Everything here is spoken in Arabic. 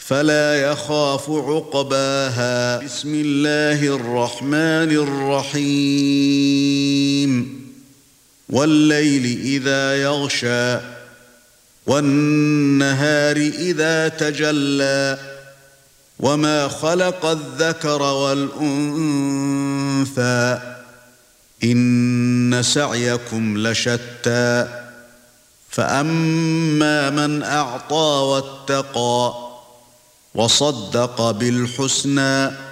فلا يخاف عقباها. بسم الله الرحمن الرحيم. والليل إذا يغشى والنهار إذا تجلى وما خلق الذكر والأنثى إن سعيكم لشتى فأما من أعطى واتقى وصدق بالحسنى